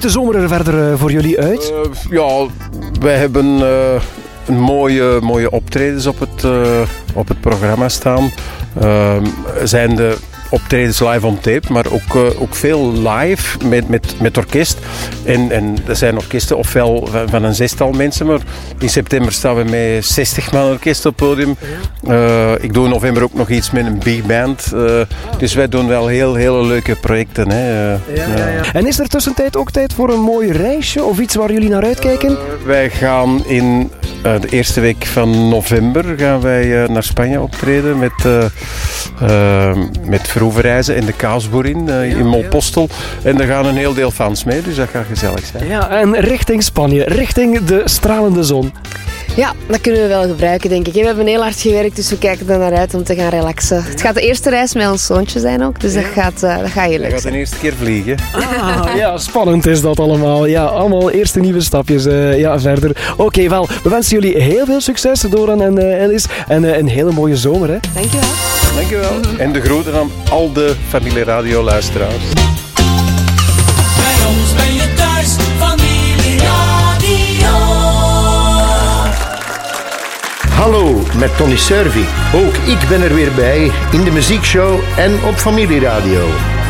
de zomer er verder voor jullie uit? Wij hebben mooie optredens op het programma staan. Zijn de optredens live on tape, maar ook veel live met orkest. En er zijn orkesten ofwel van een 6-tal mensen, maar in september staan we met 60 man orkest op het podium. Ik doe in november ook nog iets met een big band. Dus wij doen wel hele leuke projecten. Hè. Ja. En is er tussentijd ook tijd voor een mooi reisje of iets waar jullie naar uitkijken? Wij gaan in de eerste week van november gaan wij naar Spanje optreden met Verhoevenreizen en de Kaasboerin in Molpostel. En daar gaan een heel deel fans mee, dus dat gaat gezellig zijn. Ja, en richting Spanje, richting de stralende zon. Ja, dat kunnen we wel gebruiken, denk ik. We hebben heel hard gewerkt, dus we kijken er naar uit om te gaan relaxen. Het gaat de eerste reis met ons zoontje zijn ook, dus dat gaat heel leuk zijn. Je gaat de eerste keer vliegen. Ja, spannend is dat allemaal. Ja, allemaal eerste nieuwe stapjes verder. Oké, wel, we wensen jullie heel veel succes, Doran en Alice. En een hele mooie zomer, hè. Dankjewel. Dankjewel. En de groeten aan al de Familie Radio luisteraars. Bij ons ben je thuis, Familie Radio. Hallo, met Tony Servi. Ook ik ben er weer bij in de muziekshow en op Familie Radio.